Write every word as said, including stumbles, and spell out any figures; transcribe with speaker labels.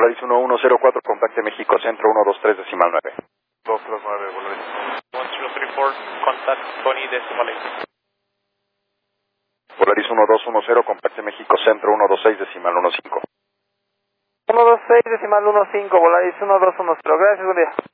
Speaker 1: Volaris uno uno cero cuatro, contacte México Centro uno dos tres decimal nueve.
Speaker 2: dos tres nueve, Volaris.
Speaker 3: one zero three four, contact Tony decimal eight.
Speaker 1: Volaris uno dos uno cero, contacte México Centro uno dos seis decimal uno cinco.
Speaker 4: uno dos seis decimal uno cinco, Volaris uno dos uno cero. Gracias, buen día.